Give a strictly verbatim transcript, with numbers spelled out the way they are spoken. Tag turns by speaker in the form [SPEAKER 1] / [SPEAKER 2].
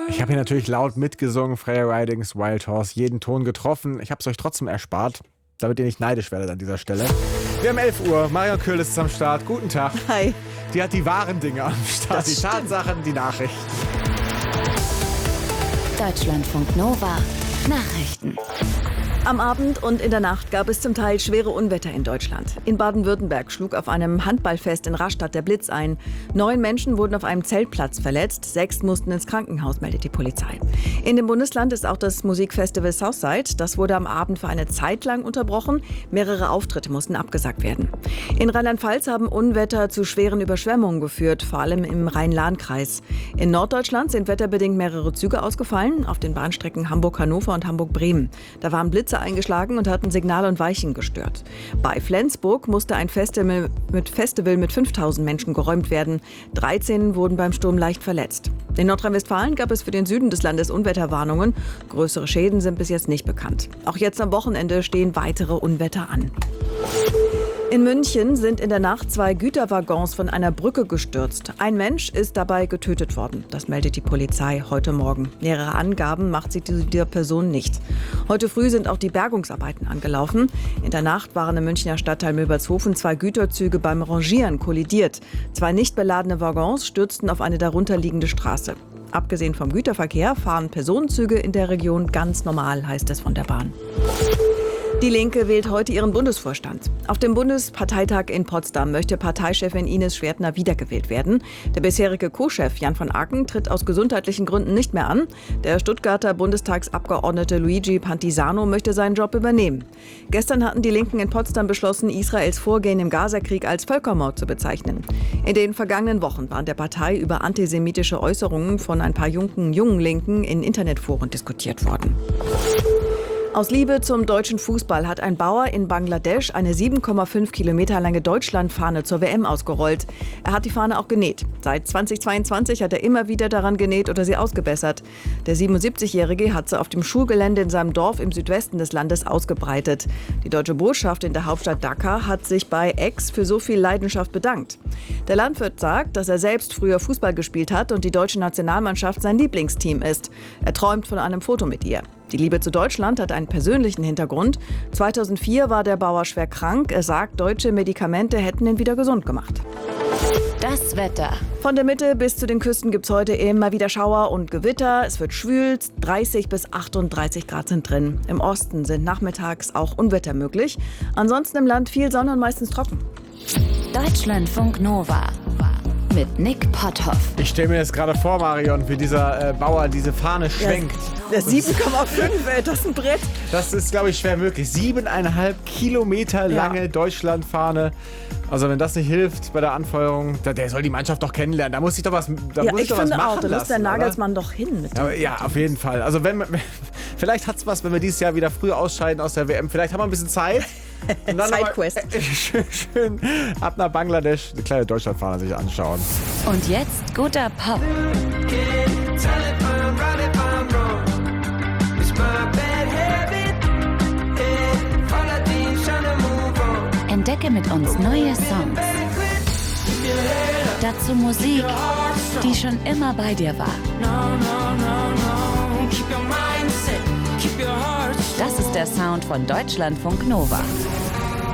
[SPEAKER 1] Ich habe hier natürlich laut mitgesungen, Freya Ridings Wild Horse, jeden Ton getroffen. Ich habe es euch trotzdem erspart, damit ihr nicht neidisch werdet an dieser Stelle. Wir haben elf Uhr, Marion Köhles ist am Start. Guten Tag.
[SPEAKER 2] Hi.
[SPEAKER 1] Die hat die wahren Dinge am Start,
[SPEAKER 2] Das
[SPEAKER 1] die
[SPEAKER 2] stimmt.
[SPEAKER 1] Tatsachen, die Nachrichten.
[SPEAKER 3] Deutschlandfunk Nova Nachrichten.
[SPEAKER 2] Am Abend und in der Nacht gab es zum Teil schwere Unwetter in Deutschland. In Baden-Württemberg schlug auf einem Handballfest in Rastatt der Blitz ein. Neun Menschen wurden auf einem Zeltplatz verletzt, sechs mussten ins Krankenhaus, meldet die Polizei. In dem Bundesland ist auch das Musikfestival Southside. Das wurde am Abend für eine Zeit lang unterbrochen. Mehrere Auftritte mussten abgesagt werden. In Rheinland-Pfalz haben Unwetter zu schweren Überschwemmungen geführt, vor allem im Rhein-Lahn-Kreis. In Norddeutschland sind wetterbedingt mehrere Züge ausgefallen, auf den Bahnstrecken Hamburg-Hannover und Hamburg-Bremen. Da waren Blitze eingeschlagen und hatten Signal und Weichen gestört. Bei Flensburg musste ein Festival mit, Festival mit fünftausend Menschen geräumt werden. dreizehn wurden beim Sturm leicht verletzt. In Nordrhein-Westfalen gab es für den Süden des Landes Unwetterwarnungen. Größere Schäden sind bis jetzt nicht bekannt. Auch jetzt am Wochenende stehen weitere Unwetter an. In München sind in der Nacht zwei Güterwaggons von einer Brücke gestürzt. Ein Mensch ist dabei getötet worden. Das meldet die Polizei heute Morgen. Nähere Angaben macht sie der Person nicht. Heute früh sind auch die Bergungsarbeiten angelaufen. In der Nacht waren im Münchner Stadtteil Milbertshofen zwei Güterzüge beim Rangieren kollidiert. Zwei nicht beladene Waggons stürzten auf eine darunterliegende Straße. Abgesehen vom Güterverkehr fahren Personenzüge in der Region ganz normal, heißt es von der Bahn. Die Linke wählt heute ihren Bundesvorstand. Auf dem Bundesparteitag in Potsdam möchte Parteichefin Ines Schwertner wiedergewählt werden. Der bisherige Co-Chef Jan von Aken tritt aus gesundheitlichen Gründen nicht mehr an. Der Stuttgarter Bundestagsabgeordnete Luigi Pantisano möchte seinen Job übernehmen. Gestern hatten die Linken in Potsdam beschlossen, Israels Vorgehen im Gazakrieg als Völkermord zu bezeichnen. In den vergangenen Wochen war in der Partei über antisemitische Äußerungen von ein paar jungen, jungen Linken in Internetforen diskutiert worden. Aus Liebe zum deutschen Fußball hat ein Bauer in Bangladesch eine sieben Komma fünf Kilometer lange Deutschlandfahne zur W M ausgerollt. Er hat die Fahne auch genäht. Seit zweitausendzweiundzwanzig hat er immer wieder daran genäht oder sie ausgebessert. Der siebenundsiebzigjährige hat sie auf dem Schulgelände in seinem Dorf im Südwesten des Landes ausgebreitet. Die deutsche Botschaft in der Hauptstadt Dhaka hat sich bei X für so viel Leidenschaft bedankt. Der Landwirt sagt, dass er selbst früher Fußball gespielt hat und die deutsche Nationalmannschaft sein Lieblingsteam ist. Er träumt von einem Foto mit ihr. Die Liebe zu Deutschland hat einen persönlichen Hintergrund. zweitausendvier war der Bauer schwer krank. Er sagt, deutsche Medikamente hätten ihn wieder gesund gemacht.
[SPEAKER 3] Das Wetter.
[SPEAKER 2] Von der Mitte bis zu den Küsten gibt es heute immer wieder Schauer und Gewitter. Es wird schwül, dreißig bis achtunddreißig Grad sind drin. Im Osten sind nachmittags auch Unwetter möglich. Ansonsten im Land viel Sonne und meistens trocken.
[SPEAKER 3] Deutschlandfunk Nova mit Nick Potthoff.
[SPEAKER 1] Ich stelle mir jetzt gerade vor, Marion, wie dieser äh, Bauer diese Fahne schwenkt.
[SPEAKER 2] Der sieben Komma fünf, ey, das ist ein Brett.
[SPEAKER 1] Das ist, glaube ich, schwer möglich. Siebeneinhalb Kilometer lange
[SPEAKER 2] Ja.
[SPEAKER 1] Deutschlandfahne. Also wenn das nicht hilft bei der Anfeuerung, da, der soll die Mannschaft doch kennenlernen. Da muss ich doch was, da
[SPEAKER 2] Ja,
[SPEAKER 1] muss
[SPEAKER 2] ich
[SPEAKER 1] doch was
[SPEAKER 2] finde
[SPEAKER 1] machen
[SPEAKER 2] auch, da muss der
[SPEAKER 1] lassen,
[SPEAKER 2] Nagelsmann doch hin. Mit
[SPEAKER 1] oder? Ja, auf jeden Fall. Also wenn, vielleicht hat es was, wenn wir dieses Jahr wieder früher ausscheiden aus der W M. Vielleicht haben wir ein bisschen Zeit. Und dann
[SPEAKER 2] Sidequest.
[SPEAKER 1] aber, schön, schön ab nach Bangladesch eine kleine Deutschlandfahne sich anschauen.
[SPEAKER 3] Und jetzt guter Pop. Entdecke mit uns neue Songs. Dazu Musik, die schon immer bei dir war. Das ist der Sound von Deutschlandfunk Nova.